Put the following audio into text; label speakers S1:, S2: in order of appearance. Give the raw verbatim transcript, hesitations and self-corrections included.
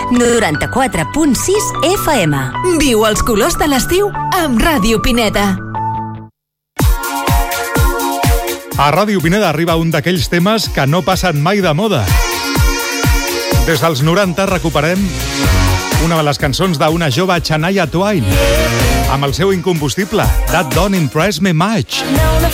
S1: noranta-quatre punt sis F M.
S2: Viu els colors de l'estiu amb Ràdio Pineda.
S3: A Ràdio Pineda arriba un d'aquells temes que no passen mai de moda. Des dels noranta recuperem una de les cançons d'una jove Shania Twain amb el seu incombustible That Don't Impress Me Much.